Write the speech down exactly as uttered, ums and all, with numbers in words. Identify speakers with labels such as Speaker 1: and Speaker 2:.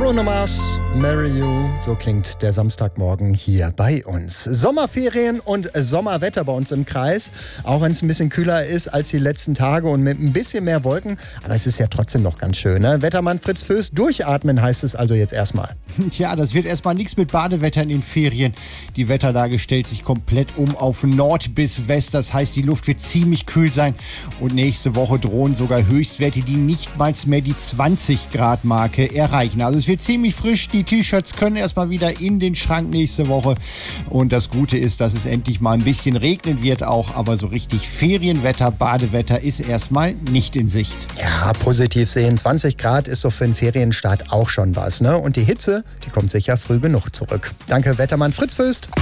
Speaker 1: Bruno Mars, Marry You, so klingt der Samstagmorgen hier bei uns. Sommerferien und Sommerwetter bei uns im Kreis, auch wenn es ein bisschen kühler ist als die letzten Tage und mit ein bisschen mehr Wolken, aber es ist ja trotzdem noch ganz schön, ne? Wettermann Fritz Föst, durchatmen heißt es also jetzt erstmal.
Speaker 2: Tja, das wird erstmal nichts mit Badewetter in den Ferien. Die Wetterlage stellt sich komplett um auf Nord bis West, das heißt, die Luft wird ziemlich kühl sein und nächste Woche drohen sogar Höchstwerte, die nicht mal mehr die zwanzig Grad Marke erreichen. Also es wird ziemlich frisch, die T-Shirts können erstmal wieder in den Schrank nächste Woche und das Gute ist, dass es endlich mal ein bisschen regnen wird auch, aber so richtig Ferienwetter, Badewetter ist erstmal nicht in Sicht.
Speaker 1: Ja, positiv sehen, zwanzig Grad ist so für einen Ferienstart auch schon was, ne? Und die Hitze, die kommt sicher früh genug zurück. Danke Wettermann Fritz Föst.